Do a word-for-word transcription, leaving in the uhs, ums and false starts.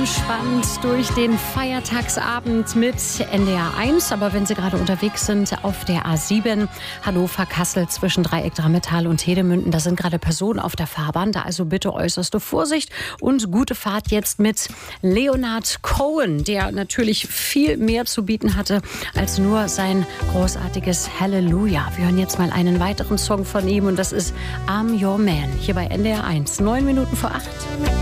entspannt durch den Feiertagsabend mit N D R eins. Aber wenn Sie gerade unterwegs sind auf der A sieben, Hannover-Kassel zwischen Dreieck Drammetal und Hedemünden, da sind gerade Personen auf der Fahrbahn. Da also bitte äußerste Vorsicht und gute Fahrt jetzt mit Leonard Cohen, der natürlich viel mehr zu bieten hatte als nur sein großartiges Halleluja. Wir hören jetzt mal einen weiteren Song von ihm und das ist I'm Your Man, hier bei N D R eins. Neun Minuten vor acht.